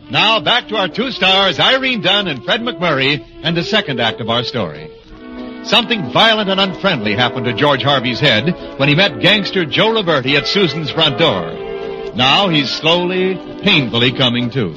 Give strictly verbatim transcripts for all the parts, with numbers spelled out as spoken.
Now back to our two stars, Irene Dunn and Fred McMurray, and the second act of our story. Something violent and unfriendly happened to George Harvey's head when he met gangster Joe Roberti at Susan's front door. Now he's slowly, painfully coming to.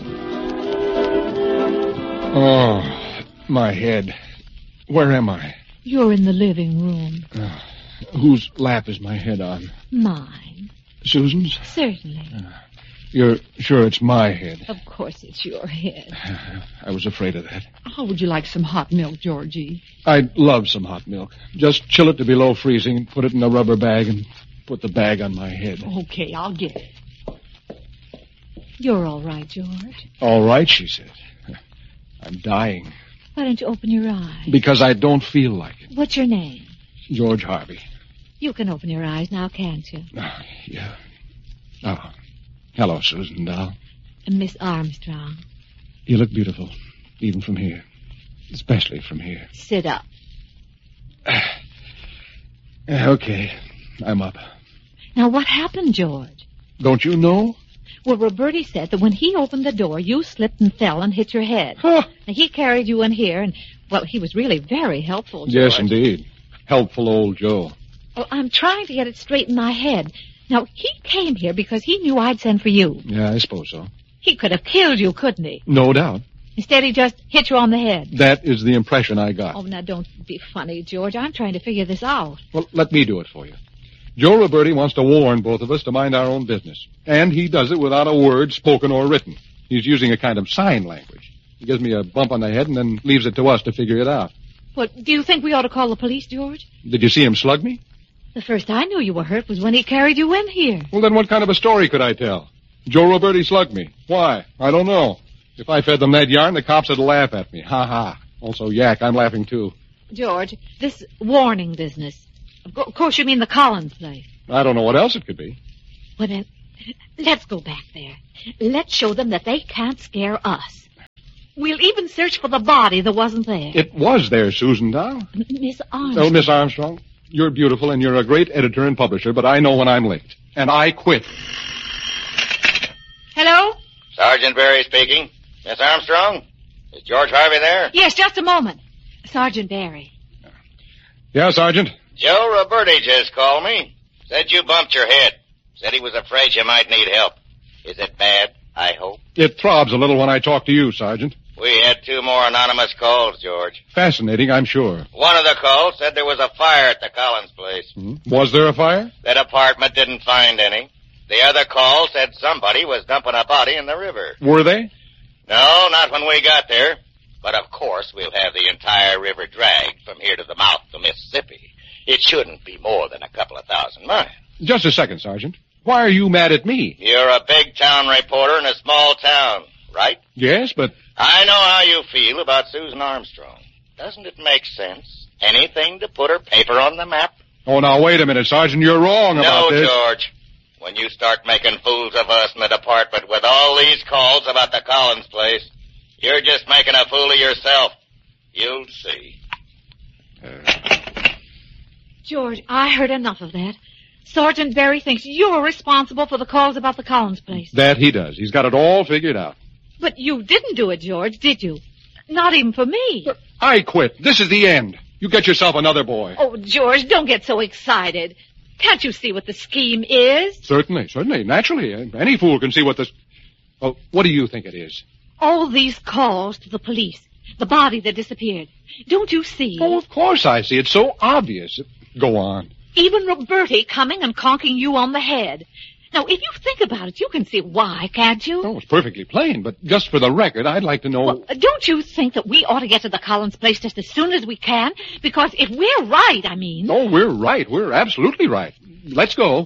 Oh, my head. Where am I? You're in the living room. Uh, whose lap is my head on? Mine. Susan's? Certainly. Uh, you're sure it's my head? Of course it's your head. I was afraid of that. How would you like some hot milk, Georgie? I'd love some hot milk. Just chill it to below freezing, put it in a rubber bag, and put the bag on my head. Okay, I'll get it. You're all right, George. All right, she said. I'm dying. Why don't you open your eyes? Because I don't feel like it. What's your name? George Harvey. You can open your eyes now, can't you? Oh, yeah. Oh, hello, Susan, doll. Miss Armstrong. You look beautiful, even from here. Especially from here. Sit up. Okay, I'm up. Now, what happened, George? Don't you know? Well, Roberti said that when he opened the door, you slipped and fell and hit your head. Huh. Now, he carried you in here, and, well, he was really very helpful, George. Yes, indeed. Helpful old Joe. Well, I'm trying to get it straight in my head. Now, he came here because he knew I'd send for you. Yeah, I suppose so. He could have killed you, couldn't he? No doubt. Instead, he just hit you on the head. That is the impression I got. Oh, now, don't be funny, George. I'm trying to figure this out. Well, let me do it for you. Joe Roberti wants to warn both of us to mind our own business. And he does it without a word spoken or written. He's using a kind of sign language. He gives me a bump on the head and then leaves it to us to figure it out. Well, do you think we ought to call the police, George? Did you see him slug me? The first I knew you were hurt was when he carried you in here. Well, then what kind of a story could I tell? Joe Roberti slugged me. Why? I don't know. If I fed them that yarn, the cops would laugh at me. Ha ha. Also, yak, I'm laughing too. George, this warning business. Of co- of course you mean the Collins place. I don't know what else it could be. Well, then, let's go back there. Let's show them that they can't scare us. We'll even search for the body that wasn't there. It was there, Susan Dow. M- Miss Armstrong. Oh, Miss Armstrong, you're beautiful and you're a great editor and publisher, but I know when I'm late. And I quit. Hello? Sergeant Barry speaking. Miss Armstrong? Is George Harvey there? Yes, just a moment. Sergeant Barry. Yeah, Sergeant? Joe Roberti just called me. Said you bumped your head. Said he was afraid you might need help. Is it bad, I hope? It throbs a little when I talk to you, Sergeant. We had two more anonymous calls, George. Fascinating, I'm sure. One of the calls said there was a fire at the Collins place. Hmm? Was there a fire? The department didn't find any. The other call said somebody was dumping a body in the river. Were they? No, not when we got there. But of course we'll have the entire river dragged from here to the mouth of the Mississippi. It shouldn't be more than a couple of thousand miles. Just a second, Sergeant. Why are you mad at me? You're a big town reporter in a small town, right? Yes, but... I know how you feel about Susan Armstrong. Doesn't it make sense? Anything to put her paper on the map? Oh, now, wait a minute, Sergeant. You're wrong about no, this. No, George. When you start making fools of us in the department with all these calls about the Collins place, you're just making a fool of yourself. You'll see. Uh... George, I heard enough of that. Sergeant Barry thinks you're responsible for the calls about the Collins place. That he does. He's got it all figured out. But you didn't do it, George, did you? Not even for me. But I quit. This is the end. You get yourself another boy. Oh, George, don't get so excited. Can't you see what the scheme is? Certainly, certainly. Naturally. Any fool can see what this... Well, what do you think it is? All these calls to the police. The body that disappeared. Don't you see? Oh, of course I see. It's so obvious. Go on. Even Roberti coming and conking you on the head. Now, if you think about it, you can see why, can't you? Oh, it's perfectly plain, but just for the record, I'd like to know... Well, don't you think that we ought to get to the Collins place just as soon as we can? Because if we're right, I mean... Oh, we're right. We're absolutely right. Let's go.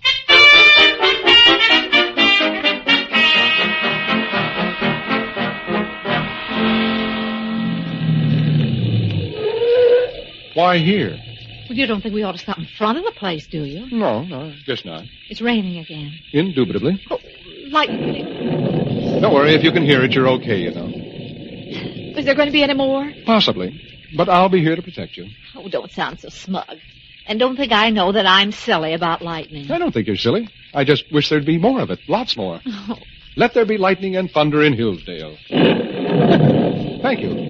Why here? Well, you don't think we ought to stop in front of the place, do you? No, no, guess not. It's raining again. Indubitably. Oh, lightning. Don't worry, if you can hear it, you're okay, you know. Is there going to be any more? Possibly. But I'll be here to protect you. Oh, don't sound so smug. And don't think I know that I'm silly about lightning. I don't think you're silly. I just wish there'd be more of it. Lots more. Oh, Let there be lightning and thunder in Hillsdale. Thank you.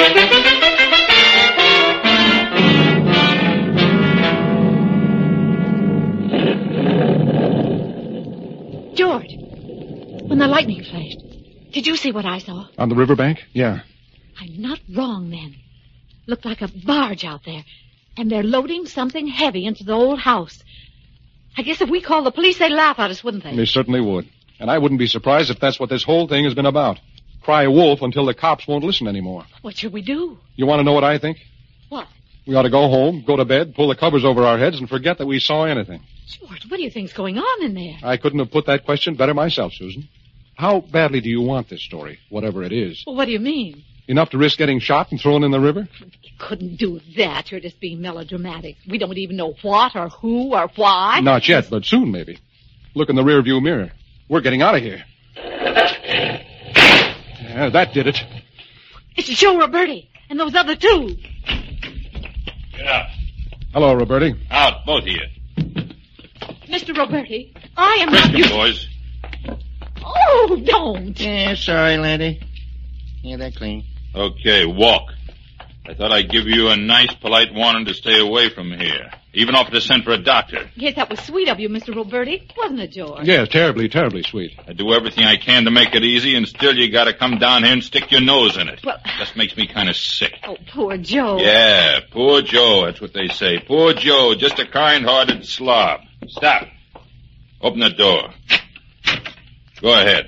George, when the lightning flashed, did you see what I saw? On the riverbank? Yeah. I'm not wrong, then. Looked like a barge out there, and they're loading something heavy into the old house. I guess if we called the police, they'd laugh at us, wouldn't they? They certainly would. And I wouldn't be surprised if that's what this whole thing has been about. Cry wolf until the cops won't listen anymore. What should we do? You want to know what I think? What? We ought to go home, go to bed, pull the covers over our heads, and forget that we saw anything. George, what do you think's going on in there? I couldn't have put that question better myself, Susan. How badly do you want this story, whatever it is? Well, what do you mean? Enough to risk getting shot and thrown in the river? You couldn't do that. You're just being melodramatic. We don't even know what or who or why. Not yet, but soon, maybe. Look in the rearview mirror. We're getting out of here. Yeah, that did it. It's Joe Roberti and those other two. Get out. Hello, Roberti. Out, both of you. Mister Roberti, I am Frisk not... them, boys. Oh, don't. Yeah, sorry, Landy. Yeah, they're clean. Okay, walk. I thought I'd give you a nice, polite warning to stay away from here. Even offered to send for a doctor. Yes, that was sweet of you, Mister Roberti. Wasn't it, George? Yes, terribly, terribly sweet. I do everything I can to make it easy, and still you gotta come down here and stick your nose in it. Well... Just makes me kind of sick. Oh, poor Joe. Yeah, poor Joe, that's what they say. Poor Joe, just a kind-hearted slob. Stop. Open the door. Go ahead.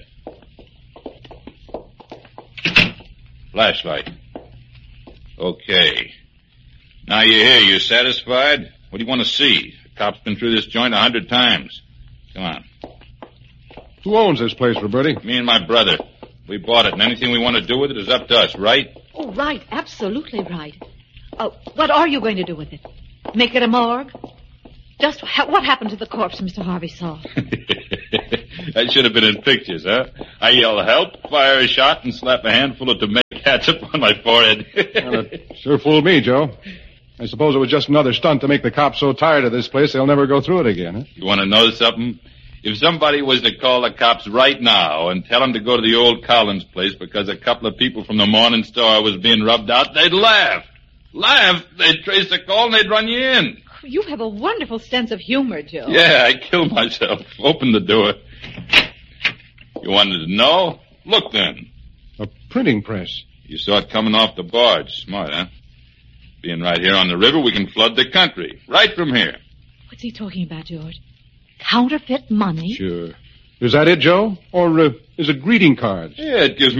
Flashlight. Okay. Now you're here. You satisfied? What do you want to see? The cop's been through this joint a hundred times. Come on. Who owns this place, Roberti? Me and my brother. We bought it, and anything we want to do with it is up to us, right? Oh, right. Absolutely right. Uh, what are you going to do with it? Make it a morgue? Just ha- what happened to the corpse Mister Harvey saw? That should have been in pictures, huh? I yell help, fire a shot, and slap a handful of tomato ketchup on my forehead. Well, it sure fooled me, Joe. I suppose it was just another stunt to make the cops so tired of this place they'll never go through it again, huh? You want to know something? If somebody was to call the cops right now and tell them to go to the old Collins place because a couple of people from the Morning Star was being rubbed out, they'd laugh. Laugh? They'd trace the call and they'd run you in. You have a wonderful sense of humor, Joe. Yeah, I killed myself. Open the door. You wanted to know? Look then. A printing press. You saw it coming off the barge. Smart, huh? Being right here on the river, we can flood the country. Right from here. What's he talking about, George? Counterfeit money? Sure. Is that it, Joe? Or uh, is it greeting cards? Yeah, it gives me